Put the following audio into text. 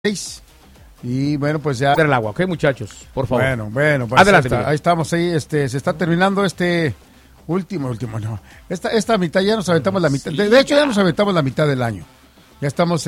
Y bueno, pues ya. El agua, ¿ok, muchachos? Por favor. Bueno, pues adelante, ahí estamos, se está terminando último, no. Esta mitad ya nos aventamos la mitad. De hecho, ya nos aventamos la mitad del año. Ya estamos